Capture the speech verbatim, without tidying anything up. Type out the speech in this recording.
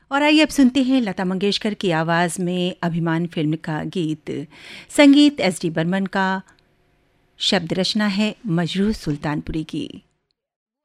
और आइए अब सुनते हैं लता मंगेशकर की आवाज़ में अभिमान फिल्म का गीत। संगीत एस डी बर्मन का, शब्द रचना है मजरूह सुल्तानपुरी की।